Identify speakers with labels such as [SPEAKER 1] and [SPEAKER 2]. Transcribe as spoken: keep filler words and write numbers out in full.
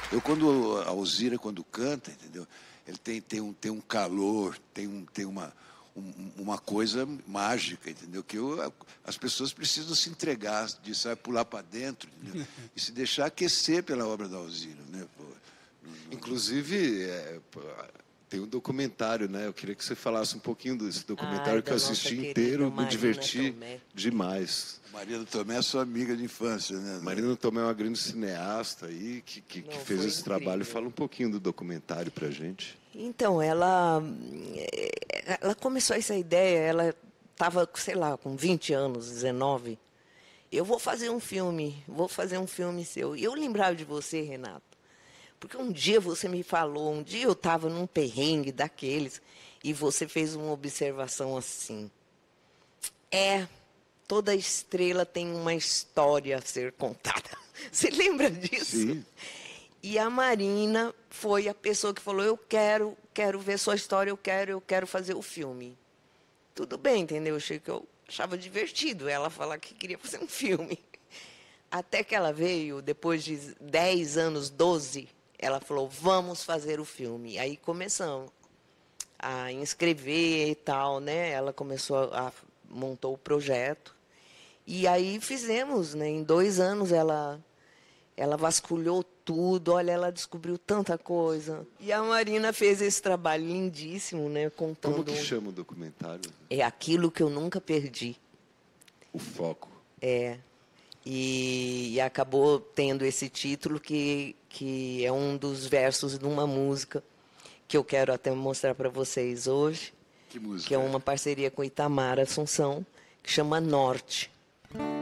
[SPEAKER 1] Eu, quando a Alzira, quando canta, entendeu? Ele tem, tem, um, tem um calor, tem, um, tem uma, um, uma coisa mágica, entendeu? Que eu, as pessoas precisam se entregar, de sabe, pular para dentro, entendeu? E se deixar aquecer pela obra da Alzira, né? Pô, não, não...
[SPEAKER 2] Inclusive, é, tem um documentário, né? Eu queria que você falasse um pouquinho desse documentário.
[SPEAKER 3] Ai,
[SPEAKER 2] que eu assisti inteiro, me diverti
[SPEAKER 3] Tomé.
[SPEAKER 2] demais.
[SPEAKER 1] Marina Tomé é sua amiga de infância, né?
[SPEAKER 2] Marina Tomé é uma grande cineasta aí que, que,
[SPEAKER 3] Não,
[SPEAKER 2] que fez esse
[SPEAKER 3] incrível.
[SPEAKER 2] trabalho. Fala um pouquinho do documentário pra gente.
[SPEAKER 3] Então, ela, ela começou essa ideia, ela estava, sei lá, com vinte anos, dezenove. Eu vou fazer um filme, vou fazer um filme seu. E eu lembrava de você, Renato, porque um dia você me falou, um dia eu estava num perrengue daqueles, e você fez uma observação assim. É, toda estrela tem uma história a ser contada. Você lembra disso?
[SPEAKER 2] Sim.
[SPEAKER 3] E a Marina foi a pessoa que falou, eu quero, quero ver sua história, eu quero, eu quero fazer o filme. Tudo bem, entendeu? Eu achei que eu achava divertido ela falar que queria fazer um filme. Até que ela veio, depois de dez anos, doze, ela falou, vamos fazer o filme. Aí começamos a inscrever e tal, né? Ela começou a, a montou o projeto. E aí fizemos, né? Em dois anos ela, ela vasculhou tudo, olha, ela descobriu tanta coisa. E a Marina fez esse trabalho lindíssimo, né? Contando.
[SPEAKER 2] Como que chama o documentário?
[SPEAKER 3] É Aquilo que Eu Nunca Perdi.
[SPEAKER 2] O Foco.
[SPEAKER 3] É. E, e acabou tendo esse título que, que é um dos versos de uma música que eu quero até mostrar para vocês hoje.
[SPEAKER 1] Que música?
[SPEAKER 3] Que é uma parceria com Itamar Assunção, que chama Norte.